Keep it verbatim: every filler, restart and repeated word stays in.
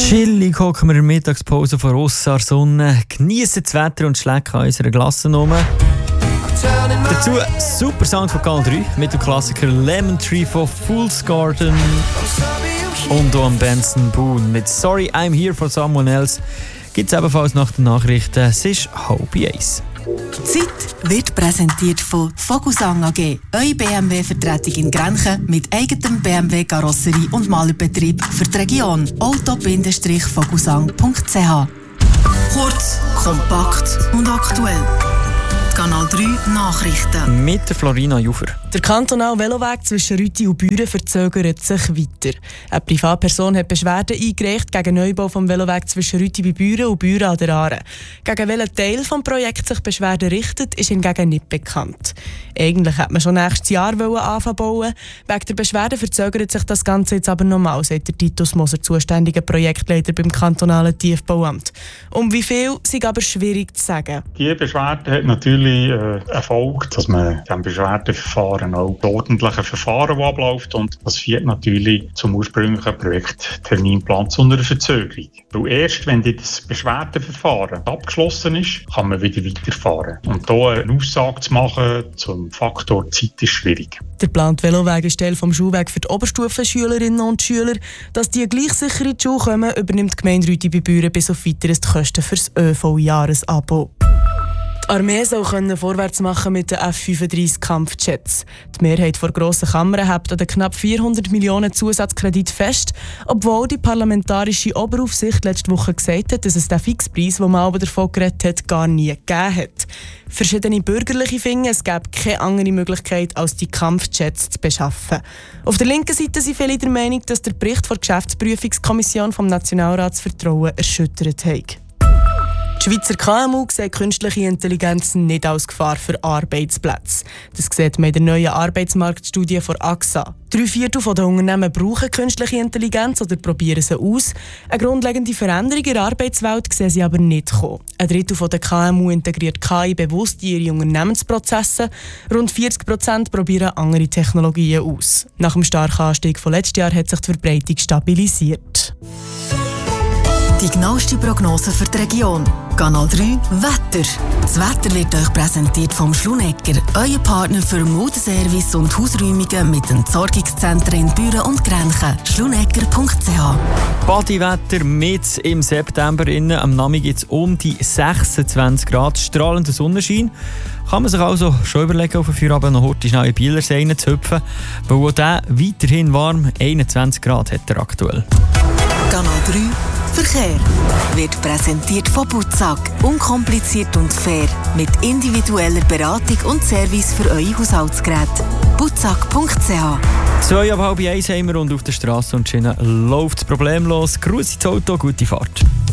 Chillig hocken wir in der Mittagspause vor Ossar Sonne, genießen das Wetter und schlecken an unserer Glasse rum. Dazu super Sound von Kanal drei mit dem Klassiker Lemon Tree von Fool's Garden und auch Benson Boone mit Sorry I'm Here for Someone Else gibt es ebenfalls nach den Nachrichten. Es ist halb eins. Die Zeit wird präsentiert von Vogelsang A G, eure B M W-Vertretung in Grenchen mit eigenem B M W-Karosserie und Malerbetrieb für die Region. auto Vogelsang punkt c h. Kurz, kompakt und aktuell. Kanal drei Nachrichten. Mit der Florina Jufer. Der kantonale Veloweg zwischen Rüti und Büren verzögert sich weiter. Eine Privatperson hat Beschwerden eingereicht gegen den Neubau des Velowegs zwischen Rüti bei Büren und Büren an der Aare. Gegen welchen Teil des Projekts sich Beschwerden richtet, ist hingegen nicht bekannt. Eigentlich hätte man schon nächstes Jahr anfangen bauen. Wegen der Beschwerden verzögert sich das Ganze jetzt aber nochmal, sagt der Titus Moser, zuständiger Projektleiter beim kantonalen Tiefbauamt. Um wie viel, ist aber schwierig zu sagen. Die Beschwerde hat natürlich äh, Erfolg, dass man dem Beschwerdeverfahren auch das ordentliche Verfahren, das abläuft, und das führt natürlich zum ursprünglichen Projektterminplan zu einer Verzögerung. Weil erst wenn das Beschwerdeverfahren abgeschlossen ist, kann man wieder weiterfahren. Und hier eine Aussage zu machen zum Faktor Zeit ist schwierig. Der geplante Veloweg ist Teil des Schulwegs für die Oberstufenschülerinnen und Schüler. Dass die gleich sicher in die Schule kommen, übernimmt die Gemeinde Rüti bei Büren bis auf Weiteres die Kosten für das ÖV-Jahresabo. Die Armee soll können vorwärts machen mit den F fünfunddreißig Kampfjets. Die Mehrheit der grossen Kammer hebt an den knapp vierhundert Millionen Zusatzkredit fest, obwohl die parlamentarische Oberaufsicht letzte Woche gesagt hat, dass es den Fixpreis, den man aber davon geredet hat, gar nie gegeben hat. Verschiedene Bürgerliche finden, es gäbe keine andere Möglichkeit, als die Kampfjets zu beschaffen. Auf der linken Seite sind viele der Meinung, dass der Bericht der Geschäftsprüfungskommission vom Nationalrat das Vertrauen erschüttert hat. Die Schweizer K M U sehen künstliche Intelligenz nicht als Gefahr für Arbeitsplätze. Das sieht man in der neuen Arbeitsmarktstudie von A X A. Drei Viertel der Unternehmen brauchen künstliche Intelligenz oder probieren sie aus. Eine grundlegende Veränderung in der Arbeitswelt sehen sie aber nicht kommen. Ein Drittel der K M U integriert K I bewusst in ihre Unternehmensprozesse. Rund vierzig Prozent probieren andere Technologien aus. Nach dem starken Anstieg von letztes Jahr hat sich die Verbreitung stabilisiert. Die genaueste Prognose für die Region. Kanal drei Wetter. Das Wetter wird euch präsentiert vom Schlunecker, euer Partner für Modeservice und Hausräumungen mit Entsorgungszentren in Büren und Grenchen. schlunecker punkt c h. Badiwetter mit im September. Innen. Am Nachmittag gibt es um die sechsundzwanzig Grad. Strahlender Sonnenschein. Kann man sich also schon überlegen, auf den Feierabend noch heute schnell in Bielersee zu hüpfen, weil auch der weiterhin warm einundzwanzig Grad hat er aktuell. Kanal drei Verkehr wird präsentiert von Butzak. Unkompliziert und fair. Mit individueller Beratung und Service für eure Haushaltsgeräte. butzak punkt c h. Zwei ab halb eins haben wir und auf der Straße und Schiene läuft es problemlos. Grüß ins Auto, gute Fahrt.